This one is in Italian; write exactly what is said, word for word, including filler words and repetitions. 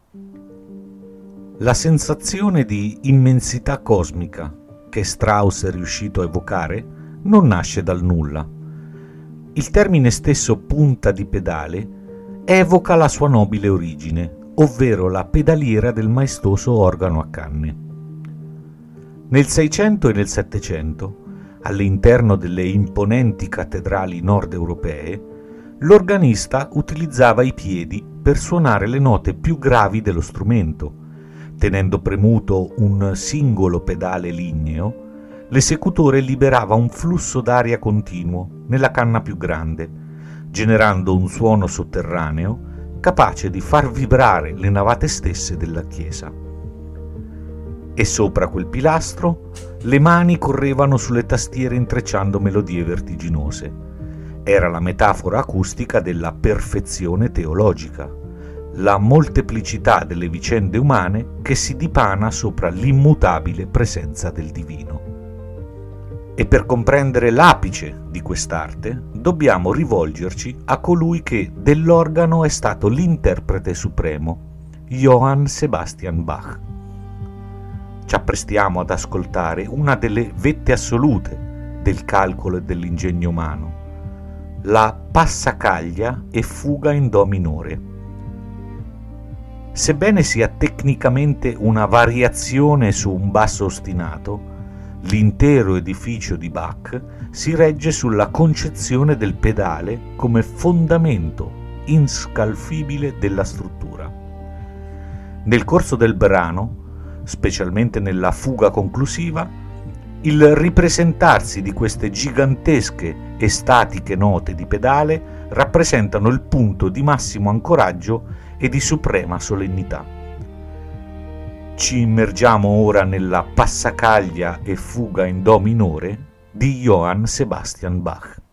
La sensazione di immensità cosmica che Strauss è riuscito a evocare non nasce dal nulla. Il termine stesso punta di pedale evoca la sua nobile origine, ovvero la pedaliera del maestoso organo a canne. Nel Seicento e nel Settecento, all'interno delle imponenti cattedrali nord-europee, l'organista utilizzava i piedi per suonare le note più gravi dello strumento. Tenendo premuto un singolo pedale ligneo, l'esecutore liberava un flusso d'aria continuo nella canna più grande, generando un suono sotterraneo capace di far vibrare le navate stesse della chiesa. E sopra quel pilastro le mani correvano sulle tastiere intrecciando melodie vertiginose. Era la metafora acustica della perfezione teologica, la molteplicità delle vicende umane che si dipana sopra l'immutabile presenza del divino. E per comprendere l'apice di quest'arte dobbiamo rivolgerci a colui che dell'organo è stato l'interprete supremo, Johann Sebastian Bach. Ci apprestiamo ad ascoltare una delle vette assolute del calcolo e dell'ingegno umano, la Passacaglia e fuga in do minore. Sebbene sia tecnicamente una variazione su un basso ostinato, l'intero edificio di Bach si regge sulla concezione del pedale come fondamento inscalfibile della struttura. Nel corso del brano, specialmente nella fuga conclusiva, il ripresentarsi di queste gigantesche e statiche note di pedale rappresentano il punto di massimo ancoraggio e di suprema solennità. Ci immergiamo ora nella Passacaglia e fuga in do minore di Johann Sebastian Bach.